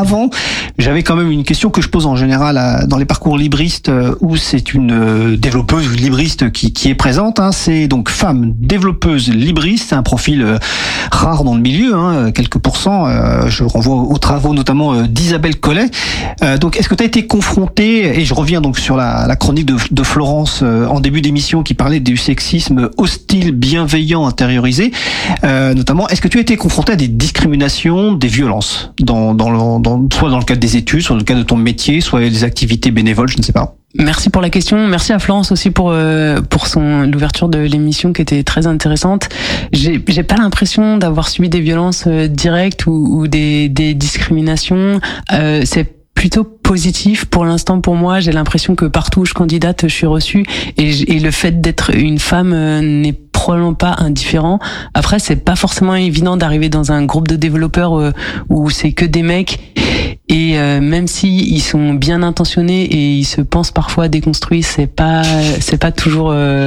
avant, j'avais quand même une question que je pose en général dans les parcours libristes où c'est une développeuse ou libriste qui est présente. C'est donc femme développeuse libriste, c'est un profil rare dans le milieu, quelques pourcents. Je renvoie aux travaux notamment d'Isabelle Collet. Donc, est-ce que tu as été confrontée, et je reviens donc sur la chronique de Florence en début d'émission qui parlait du sexisme hostile, bienveillant, intériorisé, notamment, est-ce que tu as été confrontée à des discriminations, des violences, soit dans le cadre des études, soit dans le cadre de ton métier, soit des activités bénévoles, je ne sais pas. Merci pour la question. Merci à Florence aussi pour l'ouverture de l'émission qui était très intéressante. J'ai pas l'impression d'avoir subi des violences directes ou des discriminations. C'est plutôt positif pour l'instant pour moi. J'ai l'impression que partout où je candidate, je suis reçue et le fait d'être une femme n'est probablement pas indifférent. Après, c'est pas forcément évident d'arriver dans un groupe de développeurs où c'est que des mecs. Et même si ils sont bien intentionnés et ils se pensent parfois déconstruits, c'est pas toujours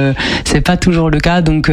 le cas. Donc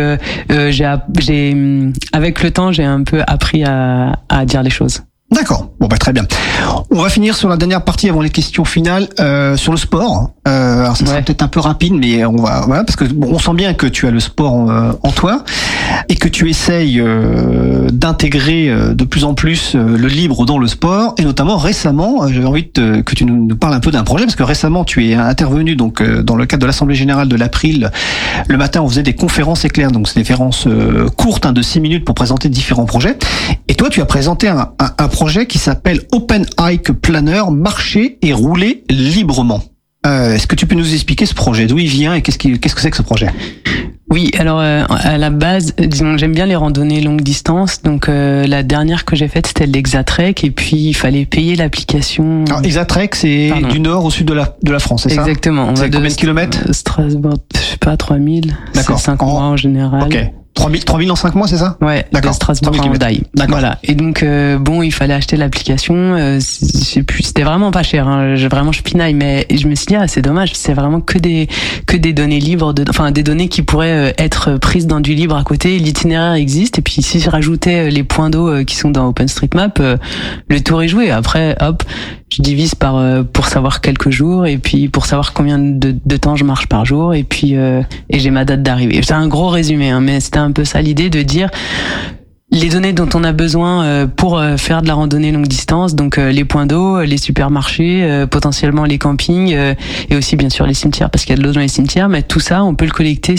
avec le temps, j'ai un peu appris à dire les choses. D'accord. Bon, très bien. On va finir sur la dernière partie avant les questions finales sur le sport. Alors ça sera peut-être un peu rapide, mais parce que on sent bien que tu as le sport en toi et que tu essayes d'intégrer de plus en plus le libre dans le sport, et notamment récemment, j'avais envie que tu nous parles un peu d'un projet, parce que récemment tu es intervenu donc dans le cadre de l'Assemblée Générale de l'April. Le matin, on faisait des conférences éclairs, donc c'est des conférences courtes de 6 minutes pour présenter différents projets. Et toi, tu as présenté un projet qui s'appelle Open Hike Planner, marcher et rouler librement. Est-ce que tu peux nous expliquer ce projet, d'où il vient et qu'est-ce que c'est que ce projet? Oui, alors à la base, disons, j'aime bien les randonnées longue distance. Donc la dernière que j'ai faite, c'était l'Exatrek, et puis il fallait payer l'application. Alors Exatrek, c'est du nord au sud de la France, c'est ça? Exactement. C'est combien de kilomètres? Strasbourg, je sais pas, 3000. D'accord. C'est 5 mois en général. Ok. 3000 en 5 mois, c'est ça? Ouais, d'accord. De Strasbourg à Hendaye. D'accord. Voilà. Et donc, il fallait acheter l'application. Je sais plus, c'était vraiment pas cher. Vraiment, je pinaille, mais je me suis dit, c'est dommage. C'est vraiment que des données libres, des données qui pourraient être prises dans du libre à côté. L'itinéraire existe. Et puis, si je rajoutais les points d'eau qui sont dans OpenStreetMap, le tour est joué. Après, hop, je divise pour savoir quelques jours, et puis pour savoir combien de temps je marche par jour, et puis et j'ai ma date d'arrivée. C'est un gros résumé, mais c'était un peu ça l'idée, de dire les données dont on a besoin pour faire de la randonnée longue distance, donc les points d'eau, les supermarchés, potentiellement les campings, et aussi bien sûr les cimetières, parce qu'il y a de l'eau dans les cimetières, mais tout ça on peut le collecter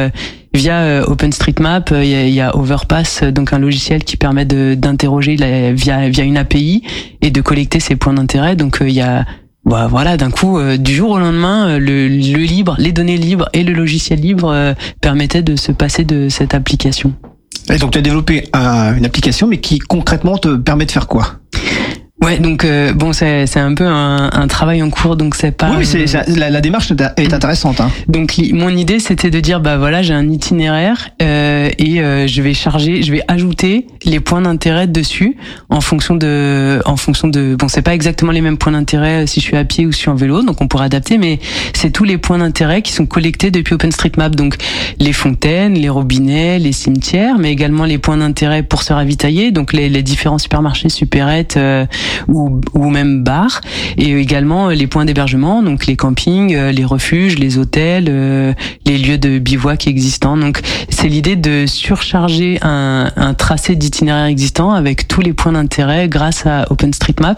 via OpenStreetMap. Il y a Overpass, donc un logiciel qui permet d'interroger via une API et de collecter ces points d'intérêt. Donc il y a d'un coup, du jour au lendemain, le libre, les données libres et le logiciel libre permettaient de se passer de cette application. Et donc tu as développé une application, mais qui concrètement te permet de faire quoi? Ouais, donc c'est un peu un travail en cours, donc c'est pas. Oui, la démarche est intéressante. Donc mon idée, c'était de dire j'ai un itinéraire et je vais ajouter les points d'intérêt dessus en fonction de c'est pas exactement les mêmes points d'intérêt si je suis à pied ou si je suis en vélo, donc on pourra adapter, mais c'est tous les points d'intérêt qui sont collectés depuis OpenStreetMap, donc les fontaines, les robinets, les cimetières, mais également les points d'intérêt pour se ravitailler, donc les différents supermarchés, supérettes ou même bars, et également les points d'hébergement, donc les campings, les refuges, les hôtels, les lieux de bivouac existants. Donc c'est l'idée de surcharger un tracé d'itinéraire existant avec tous les points d'intérêt grâce à OpenStreetMap.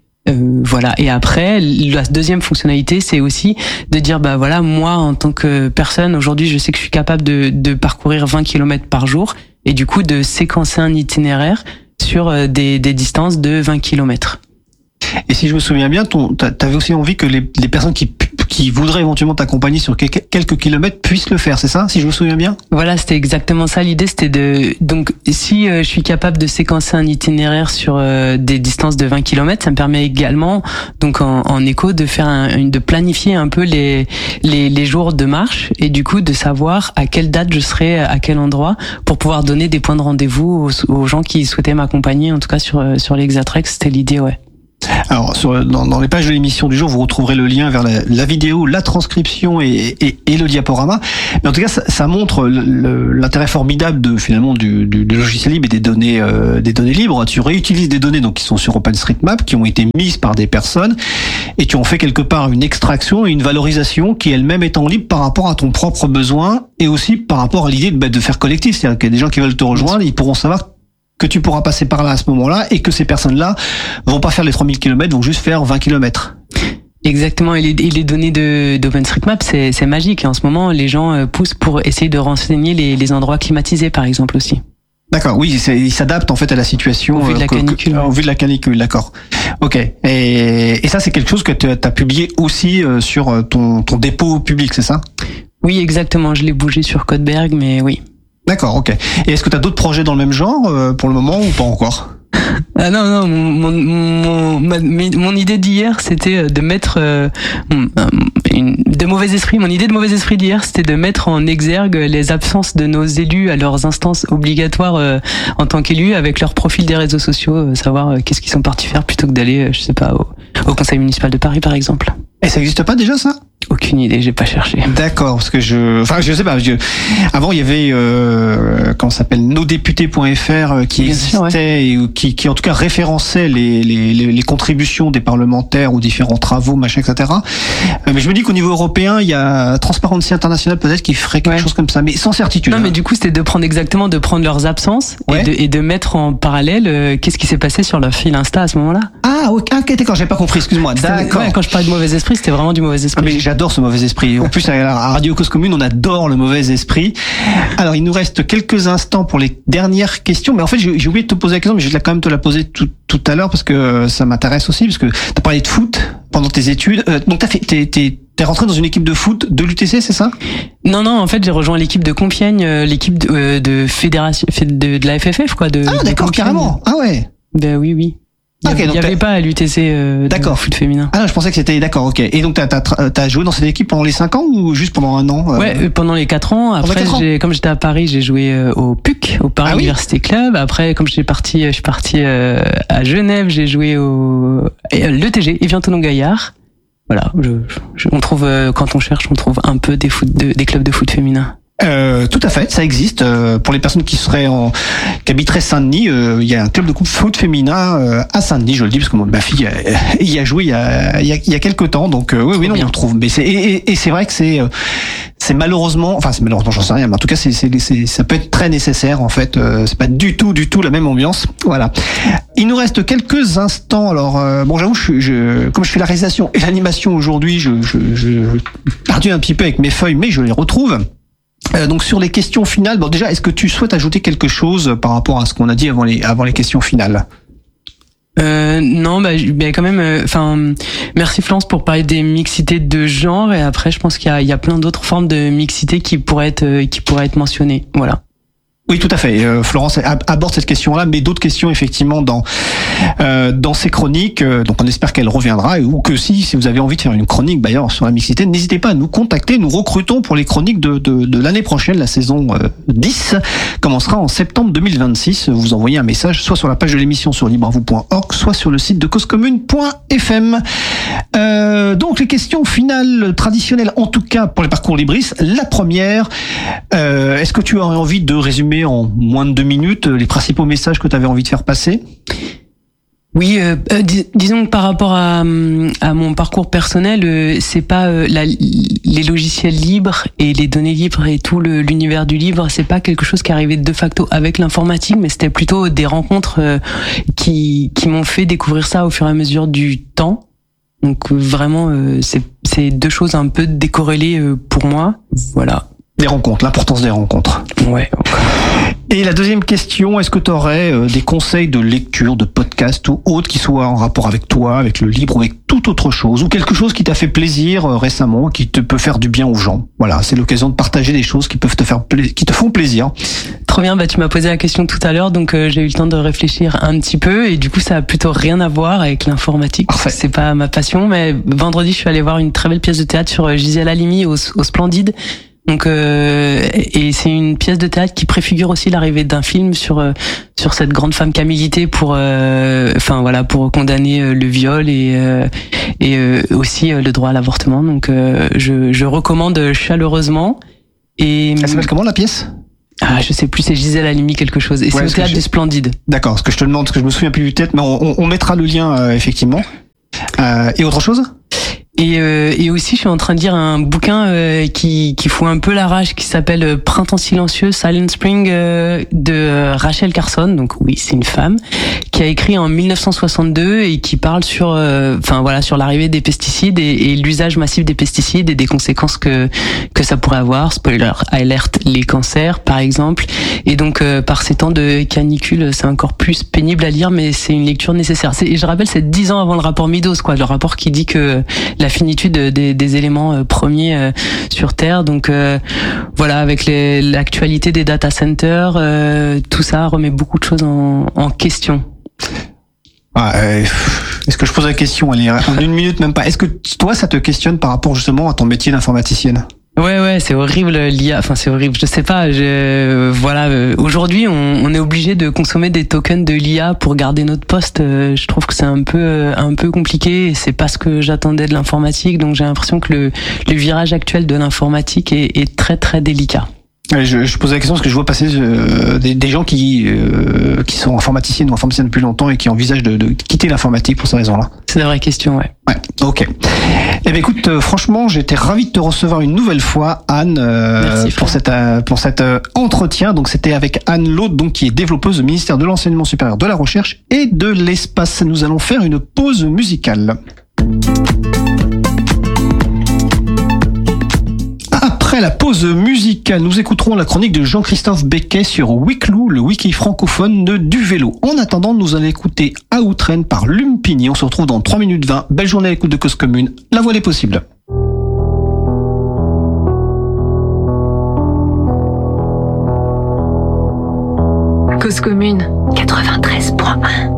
Et après la deuxième fonctionnalité, c'est aussi de dire moi en tant que personne, aujourd'hui je sais que je suis capable de parcourir 20 km par jour, et du coup de séquencer un itinéraire sur des distances de 20 km. Et si je me souviens bien, t'avais aussi envie que les personnes qui voudraient éventuellement t'accompagner sur quelques kilomètres puissent le faire, c'est ça, si je me souviens bien? Voilà, c'était exactement ça l'idée, c'était donc si je suis capable de séquencer un itinéraire sur des distances de 20 km, ça me permet également, donc en écho, de faire de planifier un peu les jours de marche, et du coup de savoir à quelle date je serai à quel endroit, pour pouvoir donner des points de rendez-vous aux gens qui souhaitaient m'accompagner, en tout cas sur l'Exatrek, c'était l'idée, ouais. Alors, dans les pages de l'émission du jour, vous retrouverez le lien vers la vidéo, la transcription et le diaporama. Mais en tout cas, ça montre l'intérêt formidable du logiciel libre et des données libres. Tu réutilises des données donc qui sont sur OpenStreetMap, qui ont été mises par des personnes, et tu en fais quelque part une extraction et une valorisation qui elle-même étant libre par rapport à ton propre besoin et aussi par rapport à l'idée de faire collectif. C'est-à-dire qu'il y a des gens qui veulent te rejoindre, ils pourront savoir que tu pourras passer par là à ce moment-là et que ces personnes-là vont pas faire les 3000 km, vont juste faire 20 km. Exactement, et les données d'OpenStreetMap, c'est magique. En ce moment, les gens poussent pour essayer de renseigner les endroits climatisés, par exemple, aussi. D'accord, oui, ils s'adaptent en fait à la situation. Au vu de la canicule. Au vu de la canicule, d'accord. Ok, et ça c'est quelque chose que tu as publié aussi sur ton dépôt public, c'est ça? Oui, exactement, je l'ai bougé sur Codeberg, mais oui. D'accord, ok. Et est-ce que tu as d'autres projets dans le même genre pour le moment ou pas encore? Ah non, mon idée d'hier, c'était de mettre de mauvais esprit. Mon idée de mauvais esprit d'hier, c'était de mettre en exergue les absences de nos élus à leurs instances obligatoires en tant qu'élus, avec leur profil des réseaux sociaux, savoir qu'est-ce qu'ils sont partis faire plutôt que d'aller, je sais pas, au conseil municipal de Paris, par exemple. Et ça n'existe pas déjà, ça? Aucune idée, j'ai pas cherché. D'accord, parce que je sais pas. Avant, il y avait comment ça s'appelle, nosdéputés.fr qui existait, sûr, ouais. Et qui en tout cas référençait les contributions des parlementaires aux différents travaux, machin, etc. Mais je me dis qu'au niveau européen, il y a Transparency International peut-être qui ferait quelque chose comme ça, mais sans certitude. Non, mais du coup, c'était de prendre leurs absences et de mettre en parallèle qu'est-ce qui s'est passé sur leur fil Insta à ce moment-là. Ah, ok, d'accord, j'ai pas compris, excuse-moi. D'accord. Ouais, quand je parlais de mauvais esprit, c'était vraiment du mauvais esprit. Ah, mais j'adore ce mauvais esprit. En plus, à Radio Cause Commune, on adore le mauvais esprit. Alors, il nous reste quelques instants pour les dernières questions. Mais en fait, j'ai oublié de te poser la question, mais je vais quand même te la poser tout à l'heure parce que ça m'intéresse aussi, parce que t'as parlé de foot pendant tes études. Donc, t'es rentré dans une équipe de foot de l'UTC, c'est ça? Non, en fait, j'ai rejoint l'équipe de Compiègne, l'équipe de fédération, de la FFF, quoi. Ah, d'accord, carrément. Ah ouais. Ben oui. Il n'y avait pas à l'UTC de foot féminin. Ah non, je pensais que c'était... D'accord, ok. Et donc, t'as joué dans cette équipe pendant les 5 ans ou juste pendant 1 an Ouais, pendant les 4 ans. Après, comme j'étais à Paris, j'ai joué au PUC, au Paris Université Club. Après, comme je suis parti à Genève, j'ai joué au l'ETG, Evian-Thonon-Gaillard. Voilà, on trouve, quand on cherche, on trouve un peu des clubs de foot féminin. Tout à fait, ça existe. Pour les personnes qui habiteraient Saint-Denis, il y a un club de foot féminin à Saint-Denis, je le dis parce que ma fille y a joué il y a quelques temps, donc oui, on le trouve. Mais c'est vrai que c'est malheureusement, j'en sais rien, mais en tout cas ça peut être très nécessaire en fait. C'est pas du tout la même ambiance. Voilà. Il nous reste quelques instants. Alors j'avoue, comme je fais la réalisation et l'animation aujourd'hui, je perdu un petit peu avec mes feuilles, mais je les retrouve. Donc sur les questions finales, déjà, est-ce que tu souhaites ajouter quelque chose par rapport à ce qu'on a dit avant les questions finales? Non, quand même. Merci Florence pour parler des mixités de genre, et après, je pense qu'il y a plein d'autres formes de mixité qui pourraient être mentionnées. Voilà. Oui, tout à fait. Florence aborde cette question-là, mais d'autres questions effectivement dans ses chroniques. Donc, on espère qu'elle reviendra, ou que si vous avez envie de faire une chronique d'ailleurs sur la mixité, n'hésitez pas à nous contacter. Nous recrutons pour les chroniques de l'année prochaine. La saison 10 commencera en septembre 2026. Vous envoyez un message soit sur la page de l'émission sur libreavoue.org, soit sur le site de causecommune.fm. Donc, les questions finales traditionnelles, en tout cas pour les parcours Libris. La première, est-ce que tu aurais envie de résumer en moins de 2 minutes les principaux messages que tu avais envie de faire passer? Oui, disons que par rapport à mon parcours personnel, c'est pas les logiciels libres et les données libres et tout l'univers du livre, c'est pas quelque chose qui est arrivé de facto avec l'informatique, mais c'était plutôt des rencontres qui m'ont fait découvrir ça au fur et à mesure du temps. Donc vraiment, c'est 2 choses un peu décorrélées pour moi. Voilà. Des rencontres, l'importance des rencontres. Ouais. Et la deuxième question, est-ce que tu aurais des conseils de lecture, de podcast ou autre qui soient en rapport avec toi, avec le livre, ou avec toute autre chose, ou quelque chose qui t'a fait plaisir récemment, qui te peut faire du bien aux gens? Voilà, c'est l'occasion de partager des choses qui peuvent qui te font plaisir. Trop bien, tu m'as posé la question tout à l'heure, donc j'ai eu le temps de réfléchir un petit peu, et du coup ça a plutôt rien à voir avec l'informatique. Parfait. C'est pas ma passion, mais vendredi je suis allé voir une très belle pièce de théâtre sur Gisèle Halimi au Splendide. Donc et c'est une pièce de théâtre qui préfigure aussi l'arrivée d'un film sur cette grande femme qui a milité pour pour condamner le viol et aussi le droit à l'avortement. Donc je recommande chaleureusement. Et elle s'appelle comment la pièce? Je sais plus, c'est Gisèle Halimi quelque chose. Et c'est au théâtre du Splendide. D'accord, ce que je te demande, parce que je me souviens plus du tête, mais on mettra le lien effectivement. Et autre chose? Et aussi, je suis en train de lire un bouquin qui fout un peu la rage, qui s'appelle Printemps silencieux, Silent Spring, de Rachel Carson. Donc oui, c'est une femme qui a écrit en 1962 et qui parle sur l'arrivée des pesticides et l'usage massif des pesticides et des conséquences que ça pourrait avoir. Spoiler alert, les cancers par exemple. Et donc par ces temps de canicule, c'est encore plus pénible à lire, mais c'est une lecture nécessaire. Et je rappelle, c'est 10 ans avant le rapport Meadows, le rapport qui dit que la finitude des éléments premiers sur Terre. Donc avec l'actualité des data centers, tout ça remet beaucoup de choses en question. Est-ce que je pose la question? Allez, en une minute même pas. Est-ce que toi, ça te questionne par rapport justement à ton métier d'informaticienne? Ouais, c'est horrible l'IA. Enfin, c'est horrible. Je sais pas. Aujourd'hui, on est obligé de consommer des tokens de l'IA pour garder notre poste. Je trouve que c'est un peu compliqué. Et c'est pas ce que j'attendais de l'informatique. Donc, j'ai l'impression que le virage actuel de l'informatique est très très délicat. Je posais la question parce que je vois passer des gens qui sont informaticiennes ou informaticiennes depuis longtemps et qui envisagent de quitter l'informatique pour ces raisons-là. C'est une vraie question, ouais. Ouais, ok. Eh bien, écoute, franchement, j'étais ravi de te recevoir une nouvelle fois, Anne, pour cet entretien. Donc, c'était avec Anne Laude, donc qui est développeuse au ministère de l'Enseignement supérieur, de la Recherche et de l'Espace. Nous allons faire une pause musicale. Après la pause musicale, nous écouterons la chronique de Jean-Christophe Becquet sur Wiklou, le wiki francophone du vélo. En attendant, nous allons écouter Outrun par Lumpini. On se retrouve dans 3 minutes 20. Belle journée à l'écoute de Cause Commune. La voie des possibles. Cause Commune 93.1